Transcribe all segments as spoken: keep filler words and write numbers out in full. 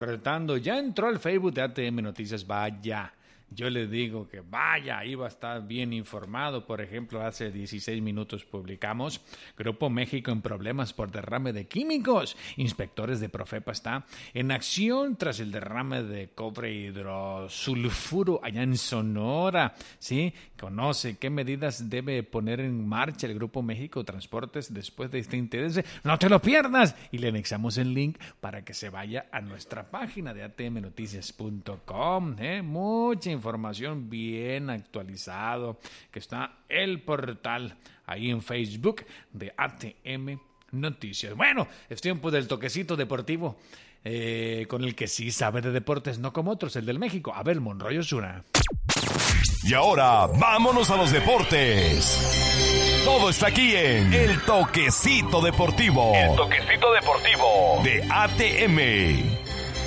Tratando, ya entró al Facebook de A T M Noticias, vaya. Yo le digo que vaya, iba a estar bien informado. Por ejemplo, hace dieciséis minutos publicamos Grupo México en problemas por derrame de químicos. Inspectores de Profepa está en acción tras el derrame de cobre hidrosulfuro allá en Sonora. Sí, conoce qué medidas debe poner en marcha el Grupo México Transportes después de este interés. No te lo pierdas. Y le anexamos el link para que se vaya a nuestra página de a t m noticias punto com. ¿eh? Mucha información. Información bien actualizado, que está el portal ahí en Facebook de A T M Noticias. Bueno, es tiempo del toquecito deportivo, eh, con el que sí sabe de deportes, no como otros, el del México, Abel Monroy Osuna. Y ahora, vámonos a los deportes. Todo está aquí en El Toquecito Deportivo. El Toquecito Deportivo de A T M.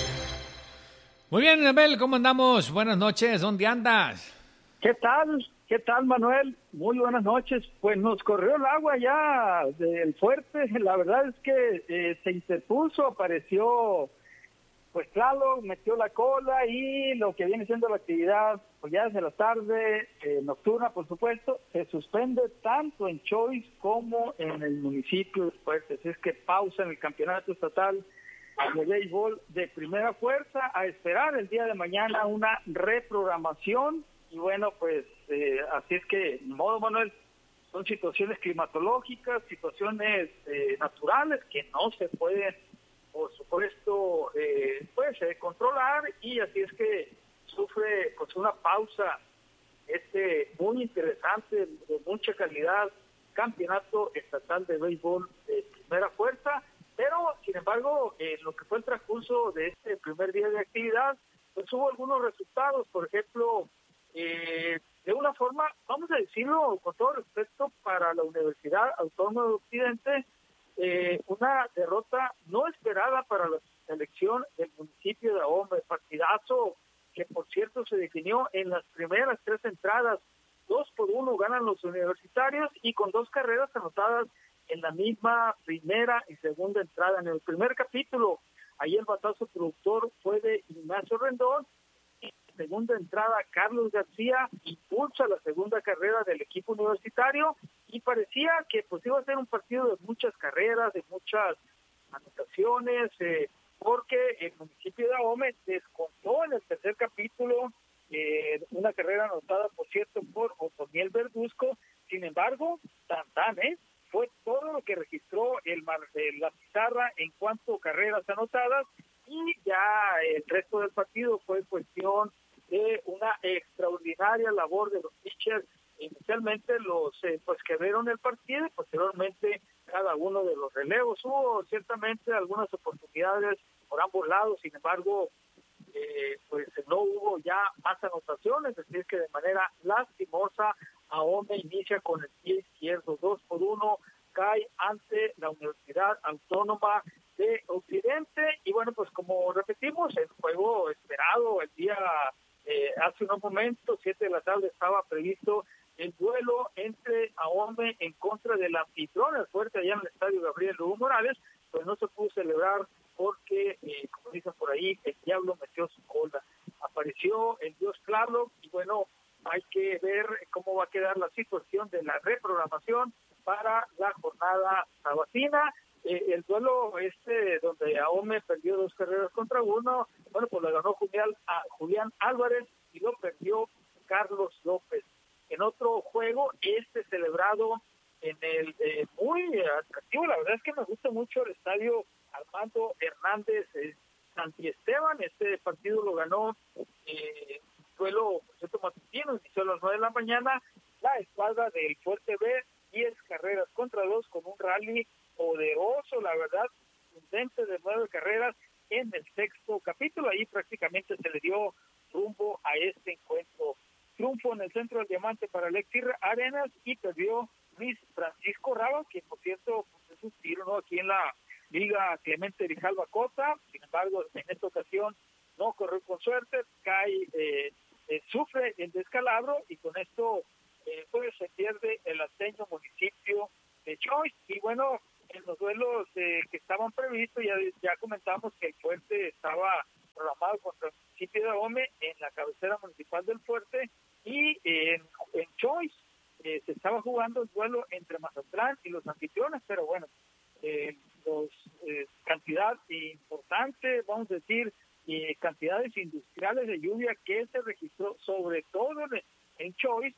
Muy bien, Abel, ¿cómo andamos? Buenas noches, ¿dónde andas? ¿Qué tal? ¿Qué tal, Manuel? Muy buenas noches. Pues nos corrió el agua ya del fuerte. La verdad es que eh, se interpuso, apareció, pues claro, metió la cola y lo que viene siendo la actividad, pues ya desde la tarde, eh, nocturna, por supuesto, se suspende tanto en Choice como en el municipio de Fuerte. Así es que pausa en el campeonato estatal de béisbol de primera fuerza, a esperar el día de mañana una reprogramación. Y bueno, pues eh, así es que, de modo, Manuel, son situaciones climatológicas, situaciones eh, naturales que no se pueden, por supuesto, eh, pues eh, controlar, y así es que sufre pues una pausa este muy interesante, de mucha calidad, campeonato estatal de béisbol de primera fuerza. Pero, sin embargo, en eh, lo que fue el transcurso de este primer día de actividad, pues hubo algunos resultados. Por ejemplo, eh, de una forma, vamos a decirlo con todo respeto, para la Universidad Autónoma de Occidente, eh, una derrota no esperada para la selección del municipio de Ahome. Partidazo que, por cierto, se definió en las primeras tres entradas. Dos por uno ganan los universitarios, y con dos carreras anotadas en la misma primera y segunda entrada. En el primer capítulo, ahí el batazo productor fue de Ignacio Rendón, y en la segunda entrada Carlos García impulsa la segunda carrera del equipo universitario, y parecía que pues iba a ser un partido de muchas carreras, de muchas anotaciones, eh, porque el municipio de Ahome descontó en el tercer capítulo eh, una carrera anotada, por cierto, por Otoniel Verduzco. Sin embargo, tan tan, ¿eh? Fue todo lo que registró el, el la pizarra en cuanto a carreras anotadas, y ya el resto del partido fue cuestión de una extraordinaria labor de los pitchers, inicialmente los eh, pues que vieron el partido, y posteriormente cada uno de los relevos. Hubo ciertamente algunas oportunidades por ambos lados, sin embargo, eh, pues no hubo ya más anotaciones, es decir que de manera lastimosa Ahome inicia con el pie izquierdo. Dos por uno cae ante la Universidad Autónoma de Occidente. Y bueno, pues como repetimos, el juego esperado el día, eh, hace unos momentos, siete de la tarde, estaba previsto el duelo entre Ahome en contra del anfitrión, el Fuerte, allá en el estadio Gabriel Lugo Morales. Pues no se pudo celebrar porque, eh, como dicen por ahí, el diablo metió su cola. Apareció el dios Claro, y bueno, hay que ver cómo va a quedar la situación de la reprogramación para la jornada sabatina. Eh, el duelo este donde Ahome perdió dos carreras contra uno, bueno, pues lo ganó Julián, a Julián Álvarez, y lo perdió Carlos López. En otro juego, este celebrado en el eh, muy atractivo, la verdad es que me gusta mucho el estadio Armando Hernández eh, Santiesteban. Este partido lo ganó eh, duelo, por cierto, matutino, inició a las nueve de la mañana, la escuadra del Fuerte B, diez carreras contra dos, con un rally poderoso, la verdad, contundente, de nueve carreras en el sexto capítulo. Ahí prácticamente se le dio rumbo a este encuentro. Triunfo en el centro del diamante para Alexis Arenas, y perdió Luis Francisco Raba, que por cierto pues, es un tiro, ¿no?, aquí en la Liga Clemente Grijalva Cota. Sin embargo, en esta ocasión no corrió con suerte, cae, eh, eh, sufre el descalabro, y con esto eh, pues se pierde el aseño municipio de Choice. Y bueno, en los duelos eh, que estaban previstos, ya, ya comentamos que el Fuerte estaba programado contra el municipio de Ahome en la cabecera municipal del Fuerte, y en, en Choice eh, se estaba jugando el duelo entre Mazatlán y los anfitriones, pero bueno, eh, los eh, cantidad importante, vamos a decir, eh, cantidades industriales de lluvia que se registró, sobre todo en, en Choice,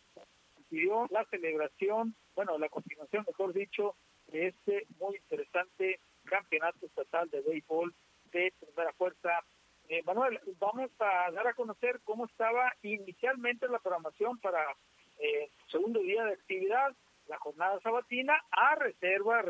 pidió la celebración, bueno, la continuación, mejor dicho, de este muy interesante campeonato estatal de béisbol de primera fuerza. Eh, Manuel, vamos a dar a conocer cómo estaba inicialmente la programación para el eh, segundo día de actividad, la jornada sabatina, a reserva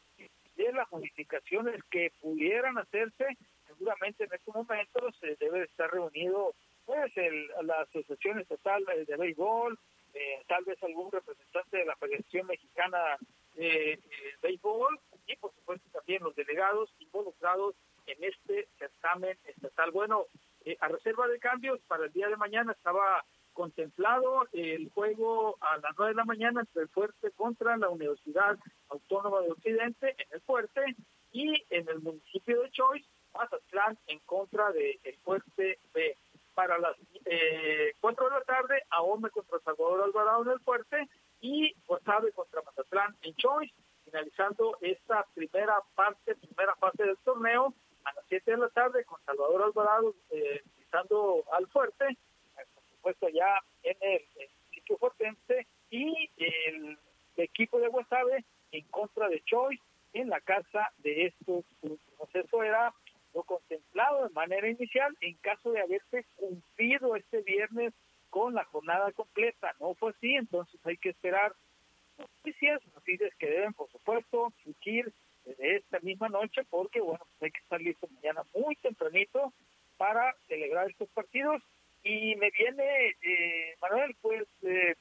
de las modificaciones que pudieran hacerse. Seguramente en estos momentos se debe estar reunido pues el, la Asociación Estatal de, de Béisbol, eh, tal vez algún representante de la Federación Mexicana de eh, Béisbol, y por supuesto también los delegados involucrados en este certamen estatal. Bueno, eh, a reserva de cambios, para el día de mañana estaba contemplado el juego a las nueve de la mañana entre el Fuerte contra la Universidad Autónoma de Occidente en el Fuerte, y en el municipio de Choice, Mazatlán en contra de el Fuerte B. Para las eh, cuatro de la tarde, Ahome contra Salvador Alvarado en el Fuerte, y Guasave contra Mazatlán en Choice, finalizando esta primera parte, primera fase del torneo, a las siete de la tarde, con Salvador Alvarado eh, visitando al Fuerte, eh, por supuesto ya en el, el sitio fuertense, y el, el equipo de Guasave en contra de Choice en la casa de estos últimos. Eso era lo contemplado de manera inicial en caso de haberse cumplido este viernes con la jornada completa. No fue así, entonces hay que esperar noticias, noticias que deben, por supuesto, surgir desde esta misma noche, porque, bueno, pues hay que estar listo mañana muy tempranito para celebrar estos partidos. Y me viene, eh, Manuel, pues, eh,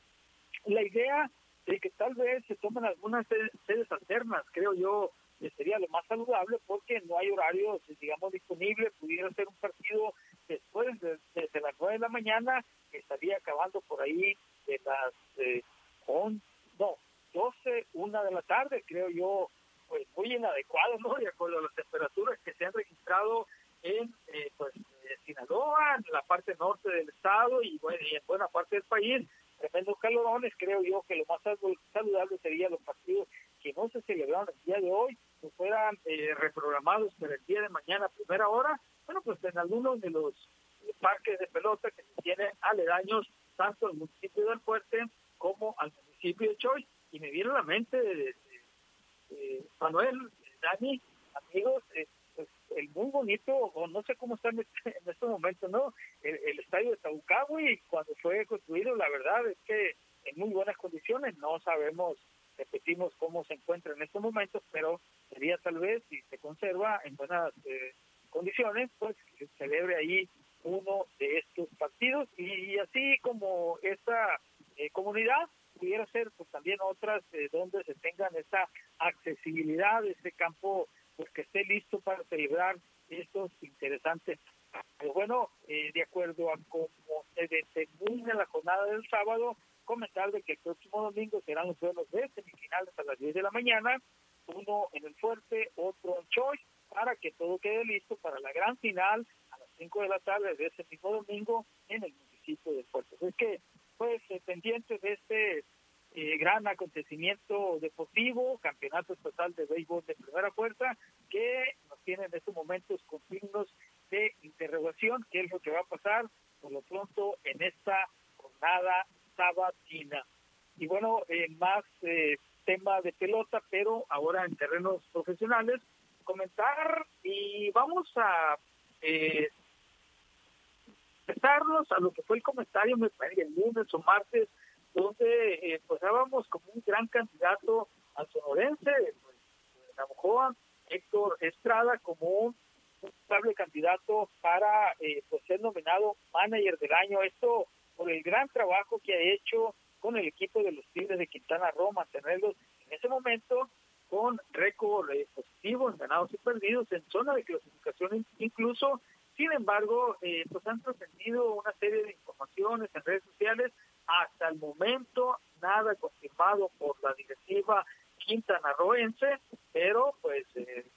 la idea de que tal vez se tomen algunas sedes alternas, creo yo, sería lo más saludable, porque no hay horarios, digamos, disponibles. Pudiera ser un partido después de, desde las nueve de la mañana, que estaría acabando por ahí de las eh, on, no, doce, una de la tarde, creo yo, pues muy inadecuado, ¿no? De acuerdo a las temperaturas que se han registrado en eh, pues eh, Sinaloa, en la parte norte del estado, y, bueno, y en buena parte del país, tremendos calorones. Creo yo que lo más saludable sería los partidos que no se celebraron el día de hoy, que fueran eh, reprogramados para el día de mañana a primera hora, bueno, pues en algunos de los parques de pelota que se tienen aledaños tanto al municipio del Fuerte como al municipio de Choice. Y me viene a la mente, eh, eh, Manuel, Dani, amigos, eh, pues el muy bonito, o no sé cómo está en este, en este momento, ¿no? El, el estadio de Taucahue, cuando fue construido, la verdad es que en muy buenas condiciones. No sabemos, repetimos, cómo se encuentra en estos momentos, pero sería tal vez, si se conserva en buenas eh, condiciones, pues que se celebre ahí uno de estos partidos, y así como esta eh, comunidad pudiera ser pues también otras eh, donde se tengan esa accesibilidad, ese campo pues que esté listo para celebrar estos interesantes. Pero bueno, eh, de acuerdo a cómo se determina la jornada del sábado, comentar de que el próximo domingo serán los duelos de semifinales a las diez de la mañana, uno en el Fuerte, otro en Choice, para que todo quede listo para la gran final a las cinco de la tarde de ese mismo domingo en el municipio del Fuerte. Es que, pues, eh, pendientes de este eh, gran acontecimiento deportivo, campeonato estatal de béisbol de primera fuerza, que nos tiene en estos momentos con signos de interrogación, qué es lo que va a pasar por lo pronto en esta jornada sabatina. Y bueno, eh, más eh, tema de pelota, pero ahora en terrenos profesionales, comentar, y vamos a eh, empezarnos a lo que fue el comentario, me parece, el lunes o martes, donde eh, pues dábamos como un gran candidato al sonorense, pues, Navojoa, Héctor Estrada, como un probable candidato para eh, pues ser nominado manager del año. Esto por el gran trabajo que ha hecho con el equipo de los Tigres de Quintana Roo, mantenerlos en ese momento con récord eh, positivo en ganados y perdidos, en zona de clasificación incluso. Sin embargo, eh, pues han trascendido una serie de informaciones en redes sociales. Hasta el momento nada confirmado por la directiva quintanarroense, pero pues eh,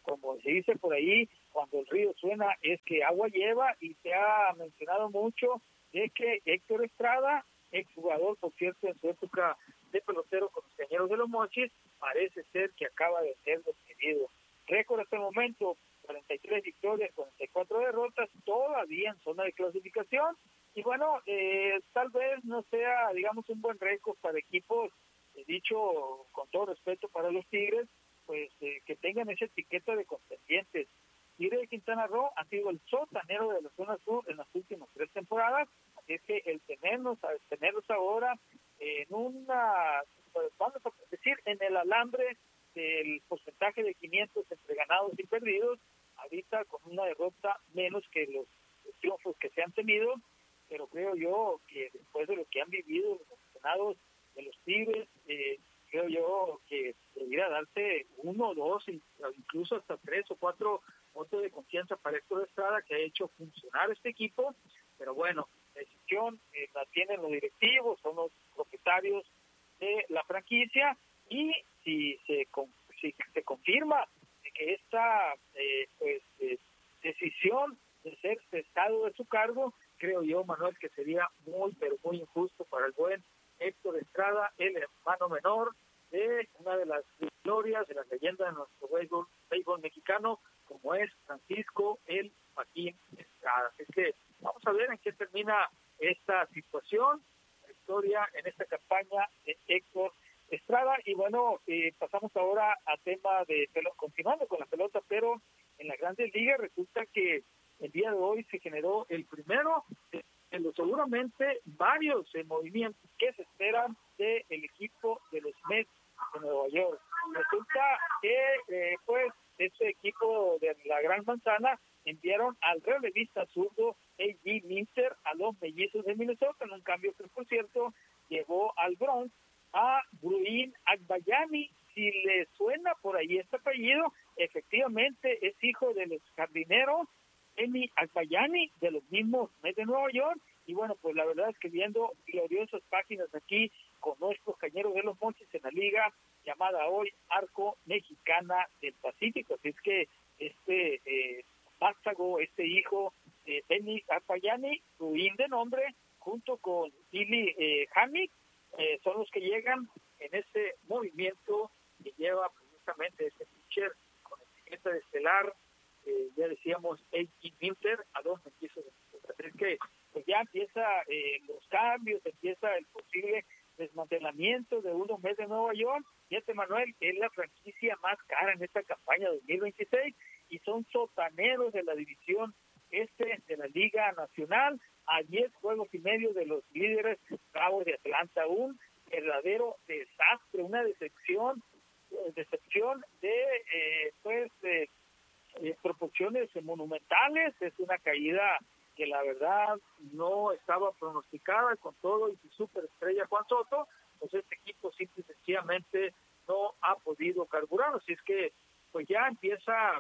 como se dice por ahí, cuando el río suena es que agua lleva, y se ha mencionado mucho de que Héctor Estrada, exjugador, por cierto, en su época de pelotero con los Cañeros de los Mochis, parece ser que acaba de ser despedido. Récord hasta el momento, cuarenta y tres victorias, cuarenta y cuatro derrotas, todavía en zona de clasificación, y bueno, eh, tal vez no sea, digamos, un buen récord para equipos, eh, dicho con todo respeto para los Tigres, pues eh, que tengan esa etiqueta de contendientes. Tigre de Quintana Roo ha sido el sotanero de la zona sur en las últimas tres temporadas, así es que el tenernos, tenerlos ahora en una, pues vamos a decir, en el alambre del porcentaje de quinientos entre ganados y perdidos, ahorita con una derrota menos que los triunfos que se han tenido, pero creo yo que después de lo que han vivido los aficionados de los Tigres, eh, creo yo que debería darse uno, dos, incluso hasta tres o cuatro votos de confianza para Héctor Estrada, que ha hecho funcionar este equipo, pero bueno, la decisión eh, la tienen los directivos, son los propietarios de la franquicia, y si se, si se confirma que esta eh, pues, eh, decisión de ser cesado de su cargo, creo yo, Manuel, que sería muy, pero muy injusto para el buen Héctor Estrada, el hermano menor de una de las glorias de la leyenda de nuestro béisbol, béisbol mexicano, como es Francisco el Joaquín Estrada. Así que vamos a ver en qué termina esta situación, la historia en esta campaña de Héctor Estrada. Y bueno, eh, pasamos ahora a tema de pelota, continuando con la pelota, pero en las Grandes Ligas resulta que el día de hoy se generó el primero de, de los seguramente varios eh, movimientos que se esperan del equipo de los Mets de Nueva York. Resulta que eh, pues este equipo de la Gran Manzana enviaron al relevista zurdo A J Minter a los Mellizos de Minnesota, en un cambio que, por cierto, llevó al Bronx a Bruin Agbayani. Si le suena por ahí este apellido, efectivamente es hijo del ex jardinero Emi Agbayani, de los mismos Mets de Nueva York. Y bueno, pues la verdad es que viendo gloriosas páginas aquí con nuestros Cañeros de los Mochis en la liga llamada hoy Arco Mexicana del Pacífico. Así es que este eh, vástago, este hijo de Emi Agbayani, Ruin de nombre, junto con Billy eh, Hammick, eh, son los que llegan en este movimiento que lleva precisamente este pitcher con etiqueta de estelar, eh, ya decíamos, A J Minter a dos mellizos. Así es que pues ya empieza eh, los cambios, empieza el posible desmantelamiento de unos Mets de Nueva York. Y este, Manuel, es la franquicia más cara en esta campaña dos mil veintiséis y son sotaneros de la división este de la Liga Nacional, a diez juegos y medio de los líderes Bravos de Atlanta. Un verdadero desastre, una decepción, decepción de eh, pues de eh, proporciones monumentales. Es una caída que la verdad no estaba pronosticada, con todo y su superestrella Juan Soto, pues este equipo simple y sencillamente no ha podido carburar. Así es que pues ya empieza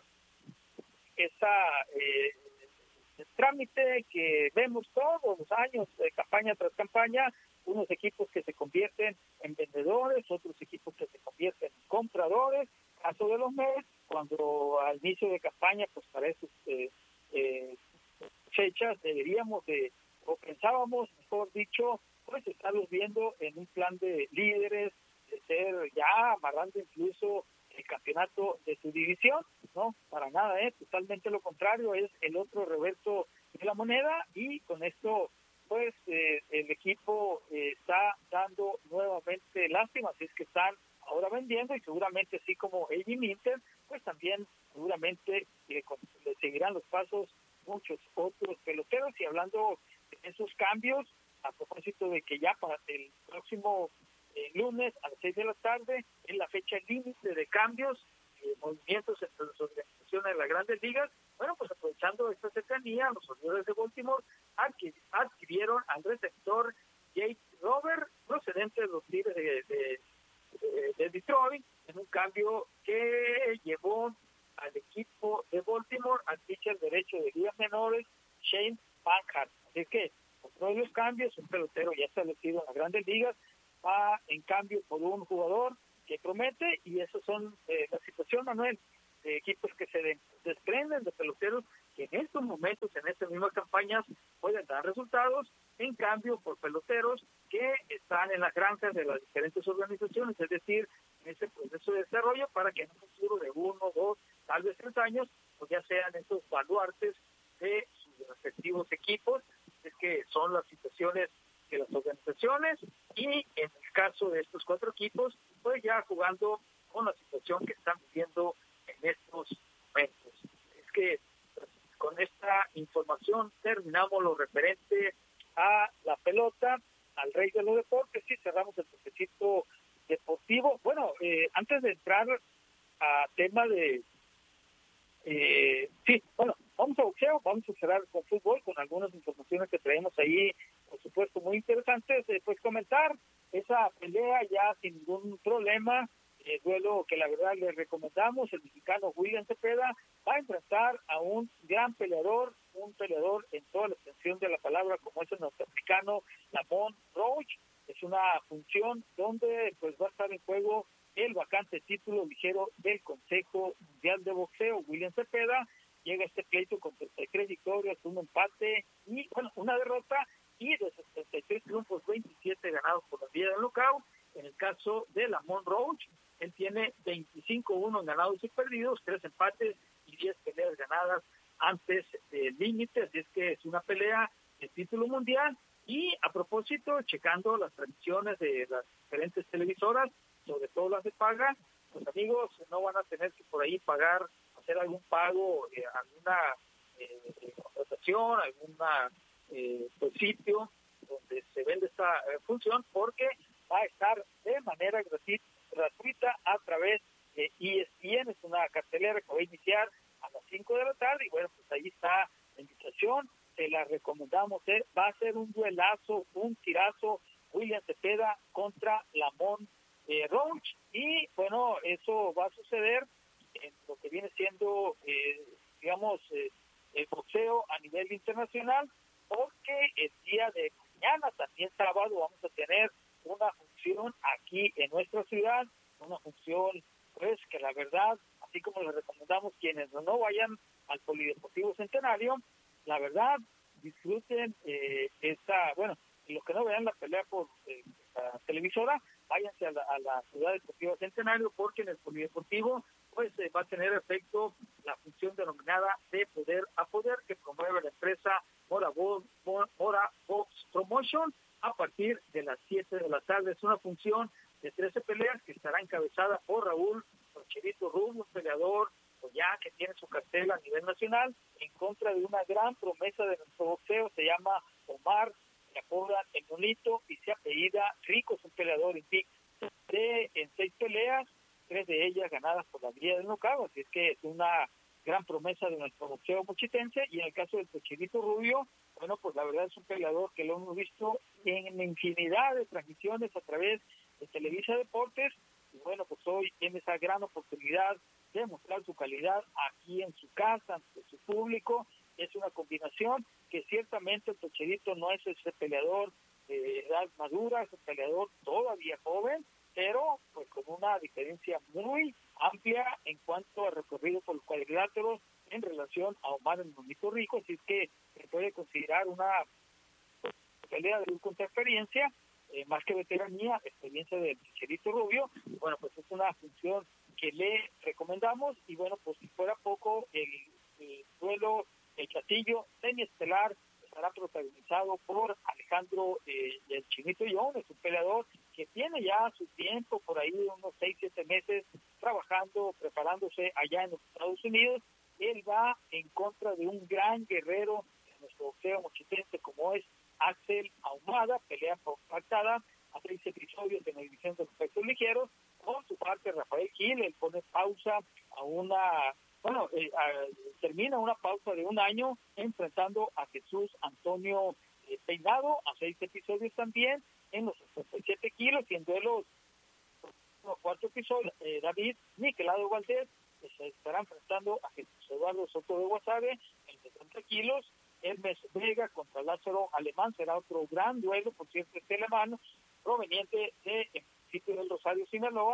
esa eh, el trámite que vemos todos los años, de campaña tras campaña, unos equipos que se convierten en vendedores, otros equipos que se convierten en compradores. Caso de los Mets, cuando al inicio de campaña, pues para esas eh, eh, fechas deberíamos de, o pensábamos, mejor dicho, pues estarlos viendo en un plan de líderes, de ser ya amarrando incluso el campeonato de su división. No, para nada, ¿eh? Totalmente lo contrario, es el otro reverso de la moneda, y con esto pues eh, el equipo eh, está dando nuevamente lástima. Así es que están ahora vendiendo, y seguramente así como A J Minter, pues también seguramente eh, con, le seguirán los pasos muchos otros peloteros. Y hablando de esos cambios, a propósito de que ya para el próximo eh, lunes a las seis de la tarde es la fecha límite de cambios, eh, movimientos entre las organizaciones de las Grandes Ligas. Bueno, pues aprovechando esta cercanía, los Orioles de Baltimore adquir, adquirieron al receptor Jake Robert, procedente de los Tigres de, de, de, de Detroit, en un cambio que llevó al equipo de Baltimore al pitcher derecho de ligas menores, Shane Banhart. Así que, con todos los cambios, un pelotero ya establecido en las Grandes Ligas va en cambio por un jugador que promete, y eso son eh, la situación, Manuel, de equipos que se de, desprenden de peloteros que en estos momentos, en estas mismas campañas, pueden dar resultados, en cambio por peloteros que están en las granjas de las diferentes organizaciones, es decir, en ese proceso de desarrollo para que en un futuro de uno, dos, tal vez tres años, pues ya sean esos baluartes de sus respectivos equipos. Es que son las situaciones que las organizaciones, y en el caso de estos cuatro equipos, pues ya jugando con la situación que están viviendo en estos momentos. Es que pues, con esta información terminamos lo referente a la pelota, al rey de los deportes, y cerramos el toquecito deportivo. Bueno, eh, antes de entrar a tema de eh, sí, bueno, vamos a boxeo, vamos a cerrar con fútbol, con algunas informaciones que traemos ahí, por supuesto, muy interesantes. Eh, pues comentar esa pelea ya sin ningún problema, eh, duelo que la verdad les recomendamos. El mexicano William Cepeda va a enfrentar a un gran peleador, un peleador en toda la extensión de la palabra, como es el norteamericano Lamont Roach. Es una función donde pues va a estar en juego el vacante título ligero del Consejo Mundial de Boxeo. William Cepeda llega a este pleito con treinta y tres victorias, un empate y, bueno, una derrota, y de setenta y tres triunfos, veintisiete ganados por la vía del knockout. En el caso de Lamont Roach, él tiene veinticinco uno en ganados y perdidos, tres empates y diez peleas ganadas antes del límite, así es que es una pelea de título mundial. Y a propósito, checando las transmisiones de las diferentes televisoras, sobre todo las de paga, los amigos no van a tener que por ahí pagar, hacer algún pago, eh, alguna eh, contratación, alguna eh, pues, sitio donde se vende esta eh, función, porque va a estar de manera gratuita a través de E S P N. Es una cartelera que va a iniciar a las cinco de la tarde, y bueno, pues ahí está la invitación, se la recomendamos. Eh. Va a ser un duelazo, un tirazo, William Cepeda contra Lamont Eh, Roach, y bueno, eso va a suceder en lo que viene siendo, eh, digamos, eh, el boxeo a nivel internacional, porque el día de mañana, también sábado, vamos a tener una función aquí en nuestra ciudad, una función, pues, que la verdad, así como les recomendamos quienes no vayan al Polideportivo Centenario, la verdad, disfruten eh, esta, bueno, y los que no vean la pelea por eh, la televisora, váyanse a la, a la Ciudad Deportiva Centenario, porque en el Polideportivo pues eh, va a tener efecto la función denominada de poder a poder, que promueve la empresa Mora Box, Mora Box Promotion, a partir de las siete de la tarde. Es una función de trece peleas que estará encabezada por Raúl Chirito Rubio, un peleador pues, ya que tiene su cartel a nivel nacional, en contra de una gran promesa de nuestro boxeo, se llama Omar, se apoda El Monito y se apellida Rico. Es un peleador invicto de en seis peleas, tres de ellas ganadas por la vía del knockout, así es que es una gran promesa de nuestro boxeo mochitense. Y en el caso del Cochirito Rubio, bueno, pues la verdad es un peleador que lo hemos visto en infinidad de transmisiones a través de Televisa Deportes, y bueno, pues hoy tiene esa gran oportunidad de mostrar su calidad aquí en su casa, ante su público. Es una combinación que ciertamente el Cochirito no es ese peleador de edad madura, es un peleador todavía joven, pero pues con una diferencia muy amplia en cuanto a recorrido por los cuadriláteros en relación a Omar El Monito Rico, así es que se puede considerar una pelea de ultra experiencia, eh, más que veteranía, experiencia del Chicharito Rubio. Bueno, pues es una función que le recomendamos, y bueno, pues si fuera poco, el, el duelo, el platillo semiestelar estará protagonizado por Alejandro eh, el Chinito Young. Es un peleador que tiene ya su tiempo, por ahí unos seis, siete meses trabajando, preparándose allá en los Estados Unidos. Él va en contra de un gran guerrero en nuestro boxeo mochitense como es Axel Ahumada, pelea pactada a seis episodios en la división de los pesos ligeros. Por su parte, Rafael Gil, él pone pausa a una, bueno, eh, a, termina una pausa de un año enfrentando a Jesús Antonio eh, Peinado a seis episodios también en los sesenta y siete kilos, y en duelos cuarto episodio, eh, David Niquelado Valdés eh, se estará enfrentando a Jesús Eduardo Soto de Guasave en setenta kilos. Hermes Vega contra Lázaro Alemán será otro gran duelo, por cierto, este alemán proveniente de el municipio del Rosario, Sinaloa,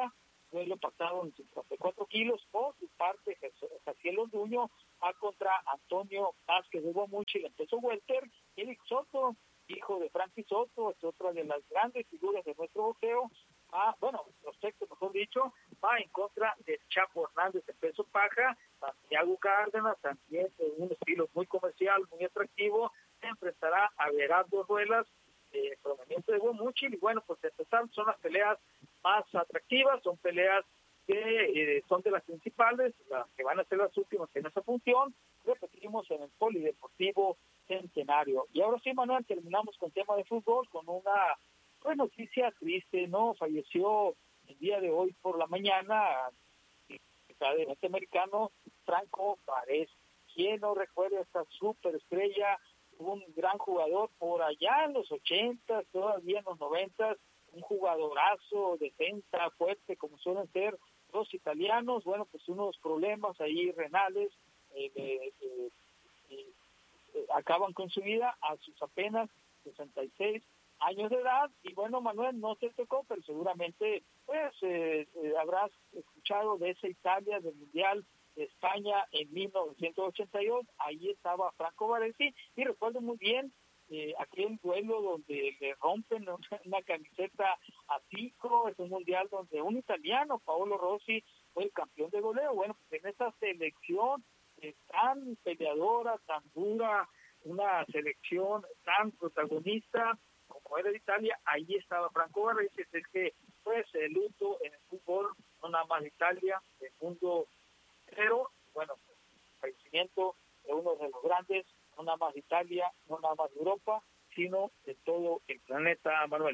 duelo pactado en cincuenta y cuatro kilos. Por su parte, Jaciel Orduño va contra Antonio Vázquez de Guamuchi, el peso welter. Eric Soto, hijo de Frankie Soto, es otra de las grandes figuras de nuestro boxeo, va, bueno, prospecto mejor dicho, va en contra de Chapo Hernández de peso paja. Santiago Cárdenas, también de un estilo muy comercial, muy atractivo, se enfrentará a Gerardo Ruelas, eh, proveniente de Guamuchi. Y bueno, pues empezar son las peleas más atractivas, son peleas que eh, son de las principales, las que van a ser las últimas en esa función. Repetimos en el Polideportivo Centenario. Y ahora sí, Manuel, terminamos con tema de fútbol, con una pues, noticia triste, ¿no? Falleció el día de hoy por la mañana el norteamericano Franco Baresi. ¿Quién no recuerda esta superestrella? Un gran jugador por allá en los ochentas, todavía en los noventas, un jugadorazo, defensa, fuerte, como suelen ser los italianos. Bueno, pues unos problemas ahí renales eh, eh, eh, eh, eh, acaban con su vida a sus apenas sesenta y seis años de edad. Y bueno, Manuel, no te tocó, pero seguramente pues eh, eh, habrás escuchado de esa Italia del Mundial de España en mil novecientos ochenta y dos. Ahí estaba Franco Baresi, y recuerdo muy bien eh, aquel duelo donde le rompen una, una camiseta a Pico. Es un mundial donde un italiano, Paolo Rossi, fue el campeón de goleo. Bueno, pues en esa selección eh, tan peleadora, tan dura, una selección tan protagonista como era de Italia, ahí estaba Franco Baresi. Es que pues el luto en el fútbol, no nada más de Italia, del mundo entero. Bueno, el fallecimiento de uno de los grandes, no nada más de Italia, no nada más de Europa, sino de todo el planeta, Manuel.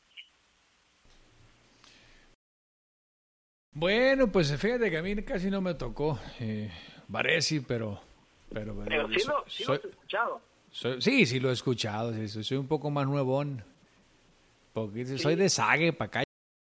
Bueno, pues fíjate que a mí casi no me tocó eh, Baresi, pero... Pero, pero sí, lo, sí soy, lo has escuchado. Soy, sí, sí lo he escuchado, sí, soy un poco más nuevón, porque sí. Soy de Sague, para acá.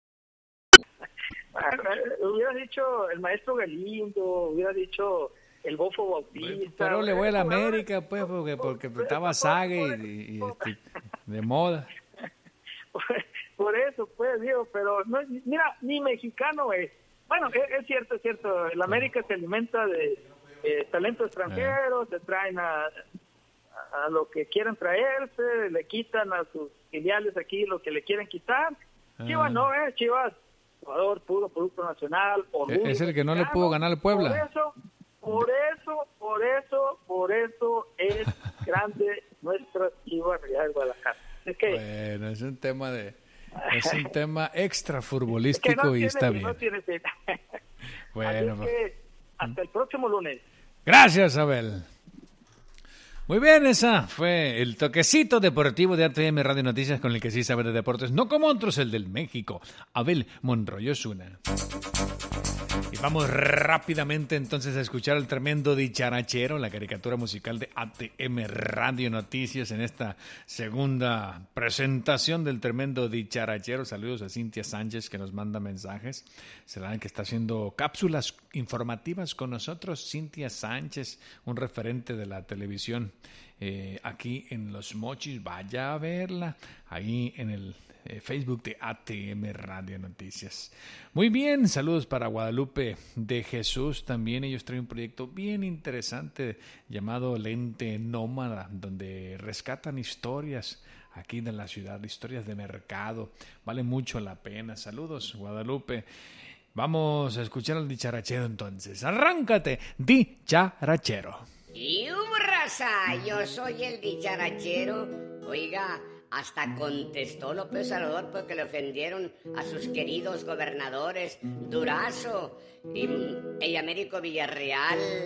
Bueno, hubiera dicho el maestro Galindo, hubiera dicho el Bofo Bautista. Pero le voy a la América, pues, porque, porque estaba Sague y, y este, de moda. Por, por eso, pues, digo, pero no, mira, ni mexicano es. Bueno, es, es cierto, es cierto, el América se alimenta de eh, talento extranjero, se traen a... a lo que quieren traerse, le quitan a sus filiales aquí lo que le quieren quitar. Ah. Chivas no, eh, Chivas, jugador puro, producto nacional. Orgullo, es el que no le pudo ganar al Puebla. Por eso, por eso, por eso, por eso es grande nuestra Chivas Real Guadalajara. Es que, bueno, es un tema de, es un tema extra futbolístico es que no y tiene, está bien. No tiene bueno, así que hasta el próximo lunes. Gracias, Abel. Muy bien, esa fue el toquecito deportivo de A T M Radio Noticias, con el que sí sabe de deportes, no como otros, el del México, Abel Monroy Osuna. Y vamos rápidamente entonces a escuchar el tremendo dicharachero, la caricatura musical de A T M Radio Noticias, en esta segunda presentación del tremendo dicharachero. Saludos a Cintia Sánchez, que nos manda mensajes. Será que está haciendo cápsulas informativas con nosotros. Cintia Sánchez, un referente de la televisión eh, aquí en Los Mochis. Vaya a verla ahí en el Eh, Facebook de A T M Radio Noticias. Muy bien, saludos para Guadalupe de Jesús también. Ellos traen un proyecto bien interesante llamado Lente Nómada, donde rescatan historias aquí de la ciudad, historias de mercado. Vale mucho la pena. Saludos, Guadalupe. Vamos a escuchar al dicharachero entonces. Arráncate, dicharachero. Y raza, yo soy el dicharachero. Oiga, hasta contestó López Obrador porque le ofendieron a sus queridos gobernadores Durazo y, y Américo Villarreal.